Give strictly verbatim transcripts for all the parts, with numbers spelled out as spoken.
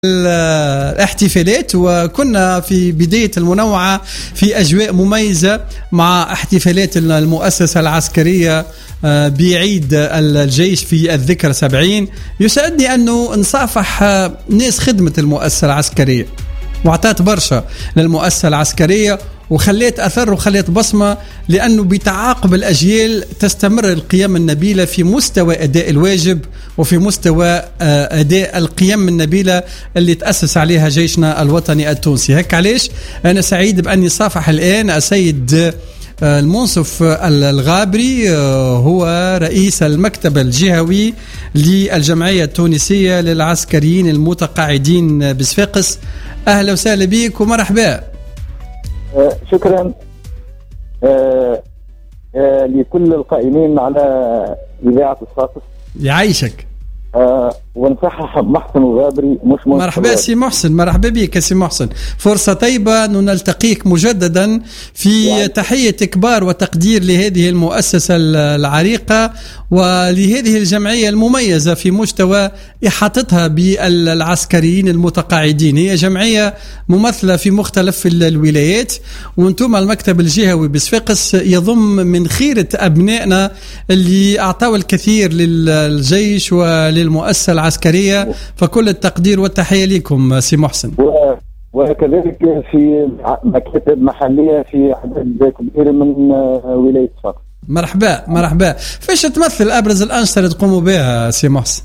الاحتفالات، وكنا في بداية المنوعة في أجواء مميزة مع احتفالات المؤسسة العسكرية بعيد الجيش في الذكرى سبعين. يسعدني أنه نصافح ناس خدمة المؤسسة العسكرية وعطات برشا للمؤسسة العسكرية وخليت أثر وخليت بصمة، لأنه بتعاقب الأجيال تستمر القيم النبيلة في مستوى أداء الواجب وفي مستوى أداء القيم النبيلة اللي تأسس عليها جيشنا الوطني التونسي. هيك علاش أنا سعيد بأني صافح الآن السيد المنصف الغابري، هو رئيس المكتب الجهوي للجمعية التونسية للعسكريين المتقاعدين بصفاقس. أهلا وسهلا بك ومرحبا. آه شكرا آه آه لكل القائمين على إذاعة صفاقس. يعيشك. آه ونصحح محسن الغابري مش مرحبا سي محسن، مرحبا بك سي محسن. فرصة طيبة أن نلتقيك مجددا في يعني. تحية كبار وتقدير لهذه المؤسسة العريقة ولهذه الجمعية المميزة في مستوى إحاطتها بالعسكريين المتقاعدين. هي جمعية ممثلة في مختلف الولايات، وانتم المكتب الجهوي بصفاقس يضم من خيرة أبنائنا اللي أعطوا الكثير للجيش وللمؤسسة العسكرية، فكل التقدير والتحية لكم سي محسن. وكذلك في مكاتب محلية في عدد كبير من ولاية صفاقس. مرحبا مرحبا. فاش تمثل أبرز الأنشطة اللي تقوموا بها سي محسن؟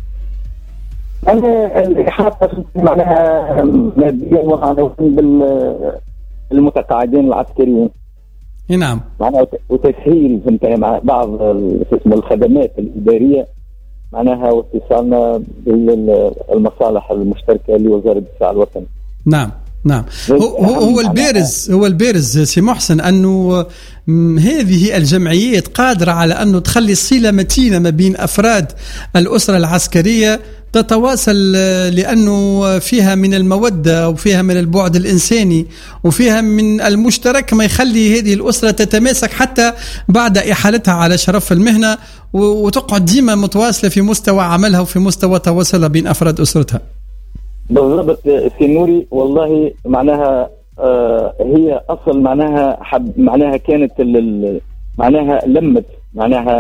أنا الإحاطة معناها ماديا ومعنويا بالمتقاعدين العسكريين. نعم. معناها وتسهيل مع بعض اسمه الخدمات الإدارية معناها واتصالنا بالمصالح المشتركة لوزارة الدفاع الوطني. نعم نعم. هو هو البارز هو البارز سي محسن أنه هذه الجمعيات قادرة على أنه تخلي صلة متينة ما بين أفراد الأسرة العسكرية تتواصل، لأنه فيها من المودة وفيها من البعد الإنساني وفيها من المشترك ما يخلي هذه الأسرة تتماسك حتى بعد إحالتها على شرف المهنة، وتقعد ديما متواصلة في مستوى عملها وفي مستوى تواصلها بين أفراد أسرتها. بالضبط سي نوري، والله معناها آه هي أصل معناها حب معناها كانت معناها لمت معناها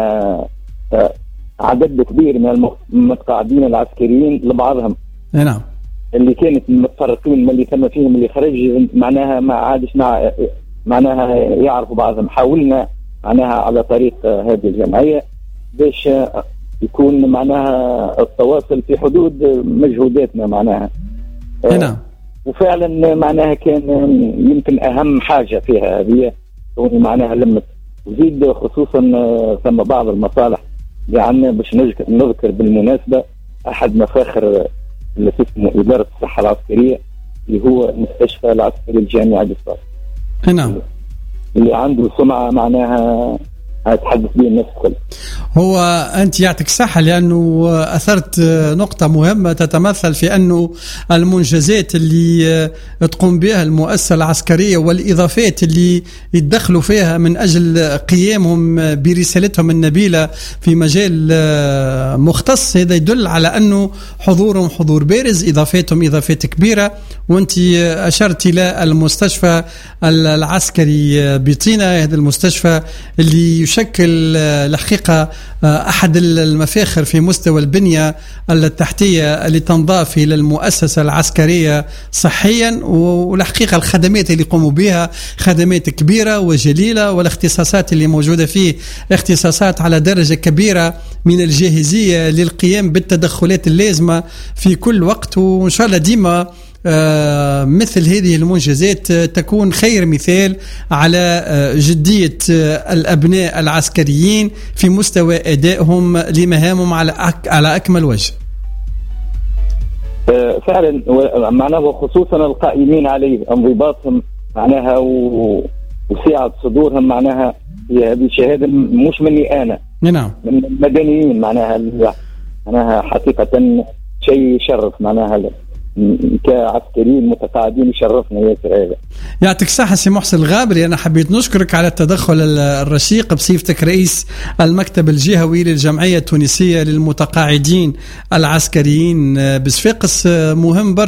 آه عدد كبير من المتقاعدين العسكريين لبعضهم. نعم. اللي كانت متفرقين من اللي ثم فيهم اللي خرج معناها ما عادش مع معناها يعرفوا بعضهم. حاولنا معناها على طريق هذه الجمعية باش يكون معناها التواصل في حدود مجهوداتنا معناها. نعم. وفعلا معناها كان يمكن أهم حاجة فيها هذه معناها لمت. وزيد خصوصا ثم بعض المصالح يعني باش نذكر نذكر بالمناسبة أحد مفاخر اللي اسمه إدارة الصحة العسكرية اللي هو مستشفى العسكري الجامعي بصفاقس. نعم. اللي عنده سمعة معناها أتحدث به الناس الكل. هو أنت يعطيك الصحة، لأنه أثرت نقطة مهمة تتمثل في أنه المنجزات اللي تقوم بها المؤسسة العسكرية والإضافات اللي يتدخلوا فيها من أجل قيامهم برسالتهم النبيلة في مجال مختص، هذا يدل على أنه حضورهم حضور بارز، إضافاتهم إضافات كبيرة. وأنت أشرت إلى المستشفى العسكري بطينة، هذا المستشفى اللي يشكل الحقيقة أحد المفاخر في مستوى البنية التحتية اللي تنضاف إلى المؤسسة العسكرية صحيا. والحقيقة الخدمات اللي يقوموا بها خدمات كبيرة وجليلة، والاختصاصات اللي موجودة فيه اختصاصات على درجة كبيرة من الجاهزية للقيام بالتدخلات اللازمة في كل وقت. وإن شاء الله ديما آه مثل هذه المنجزات تكون خير مثال على آه جدية آه الأبناء العسكريين في مستوى أدائهم لمهامهم على أك على أكمل وجه. آه فعلا معناه خصوصا القائمين عليه انضباطهم معناها وسعة صدورهم معناها هذه شهادة مش مني أنا. نعم. من المدنيين معناها معناها حقيقة شيء يشرف معناها كعسكريين متقاعدين يشرفنا ياسر هذا. يعطيك الصحة سي محسن الغابري. أنا حبيت نشكرك على التدخل الرشيق بصفتك رئيس المكتب الجهوي للجمعية التونسية للمتقاعدين العسكريين بصفاقس. مهم برشا